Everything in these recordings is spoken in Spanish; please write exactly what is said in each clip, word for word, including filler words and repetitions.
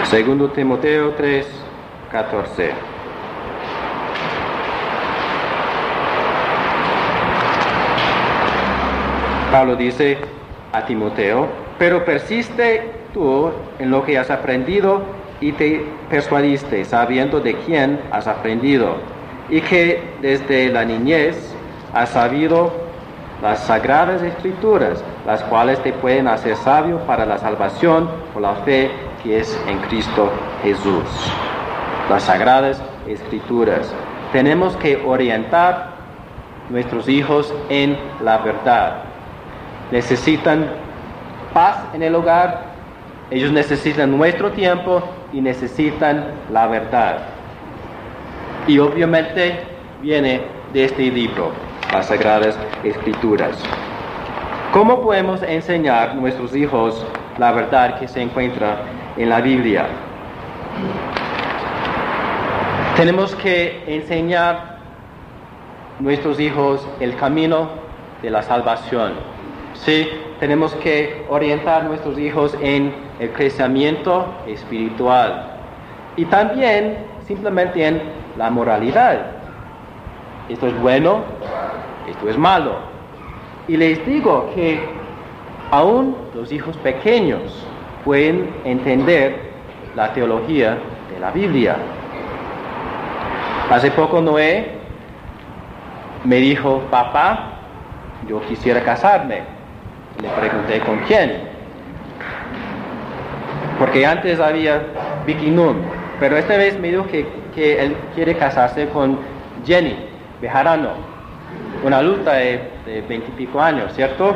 Segundo Timoteo tres, catorce. Pablo dice a Timoteo: pero persiste tú en lo que has aprendido y te persuadiste, sabiendo de quién has aprendido, y que desde la niñez has sabido las sagradas escrituras, las cuales te pueden hacer sabio para la salvación por la fe que es en Cristo Jesús. Las sagradas escrituras. Tenemos que orientar nuestros hijos en la verdad. Necesitan paz en el hogar, ellos necesitan nuestro tiempo y necesitan la verdad. Y obviamente viene de este libro, las Sagradas Escrituras. ¿Cómo podemos enseñar a nuestros hijos la verdad que se encuentra en la Biblia? Tenemos que enseñar a nuestros hijos el camino de la salvación. Sí, tenemos que orientar a nuestros hijos en el crecimiento espiritual y también simplemente en la moralidad. Esto es bueno, esto es malo. Y les digo que aún los hijos pequeños pueden entender la teología de la Biblia. Hace poco Noé me dijo: papá, yo quisiera casarme. Le pregunté con quién, porque antes había Vicky Nun, pero esta vez me dijo que, que él quiere casarse con Jenny Bejarano, una adulta de, de veintipico años, ¿cierto?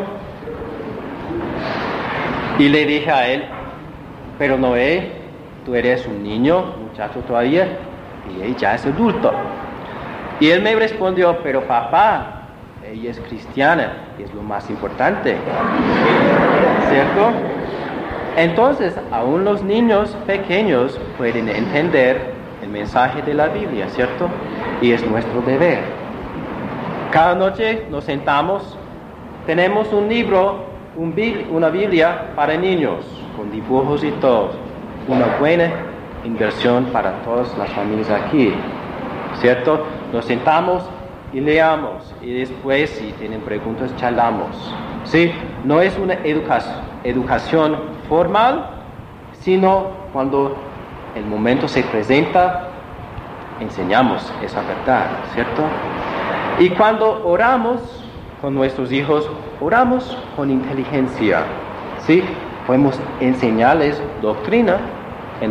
Y le dije a él: pero Noé, tú eres un niño, muchacho todavía, y ella ya es adulto. Y él me respondió: pero papá, ella es cristiana, y es lo más importante, ¿cierto? Entonces, aún los niños pequeños pueden entender el mensaje de la Biblia, ¿cierto? Y es nuestro deber. Cada noche nos sentamos, tenemos un libro, un, una Biblia para niños, con dibujos y todo. Una buena inversión para todas las familias aquí, ¿cierto? Nos sentamos y leamos, y después, si tienen preguntas, charlamos. ¿Sí? No es una educación, educación formal, sino cuando el momento se presenta, enseñamos esa verdad, ¿cierto? Y cuando oramos con nuestros hijos, oramos con inteligencia, ¿sí? Podemos enseñarles doctrina,